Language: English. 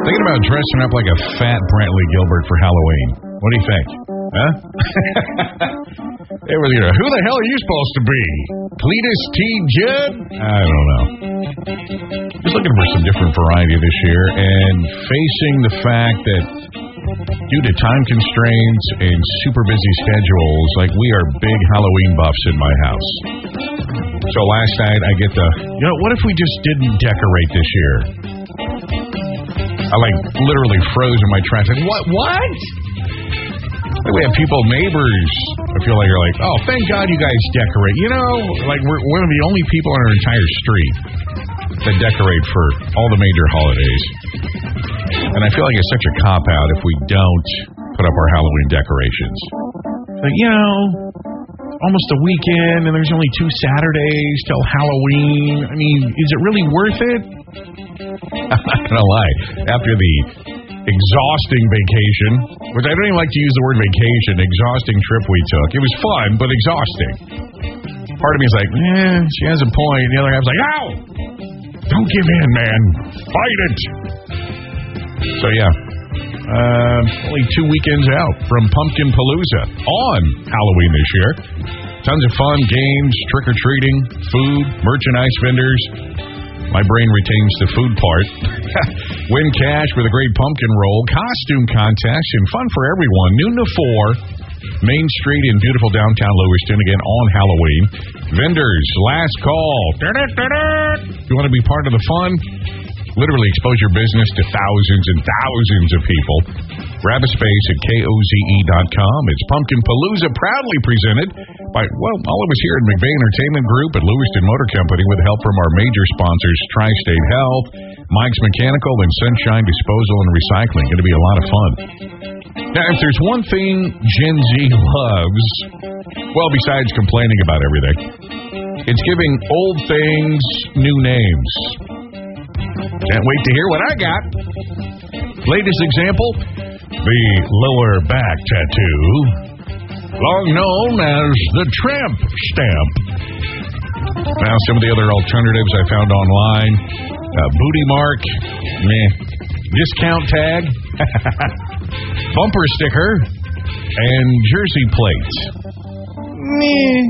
Thinking about dressing up like a fat Brantley Gilbert for Halloween. What do you think? Huh? It was, who the hell are you supposed to be? Cletus T. Judd? I don't know. Just looking for some different variety this year and facing the fact that due to time constraints and super busy schedules, like we are big Halloween buffs in my house. So last night I get what if we just didn't decorate this year? I literally froze in my tracks. What? We have people, neighbors, I feel like are like, oh, thank God you guys decorate. We're one of the only people on our entire street that decorate for all the major holidays. And I feel like it's such a cop-out if we don't put up our Halloween decorations. Almost a weekend, and there's only 2 Saturdays till Halloween. I mean, is it really worth it? I'm not going to lie. After the exhausting vacation, which I don't even like to use the word vacation, exhausting trip we took. It was fun, but exhausting. Part of me is like, she has a point. The other half's like, ow! Don't give in, man. Fight it! So, only 2 weekends out from Pumpkin Palooza on Halloween this year. Tons of fun, games, trick-or-treating, food, merchandise vendors. My brain retains the food part. Win cash with a great pumpkin roll, costume contest, and fun for everyone. Noon to 4, Main Street in beautiful downtown Lewiston, again on Halloween. Vendors, last call. You want to be part of the fun? Literally expose your business to thousands and thousands of people. Grab a space at KOZE.com. It's Pumpkin Palooza, proudly presented by, all of us here at McVeigh Entertainment Group at Lewiston Motor Company with help from our major sponsors, Tri-State Health, Mike's Mechanical, and Sunshine Disposal and Recycling. Going to be a lot of fun. Now, if there's one thing Gen Z loves, besides complaining about everything, it's giving old things new names. Can't wait to hear what I got. Latest example, the lower back tattoo, long known as the tramp stamp. Now, some of the other alternatives I found online, booty mark, discount tag, bumper sticker, and jersey plate.